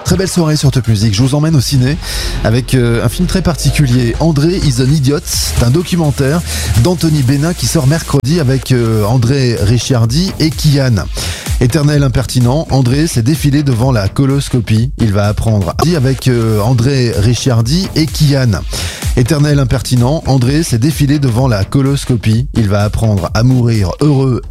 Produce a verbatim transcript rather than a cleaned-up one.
Très belle soirée sur Top Music. Je vous emmène au ciné avec euh, un film très particulier. André is an Idiot. C'est un documentaire d'Anthony Benin qui sort mercredi avec euh, André Ricciardi et Kian. Éternel impertinent, André s'est défilé devant la coloscopie. Il va apprendre à... avec euh, André Ricciardi et Kian. Éternel impertinent, André s'est défilé devant la coloscopie. Il va apprendre à mourir heureux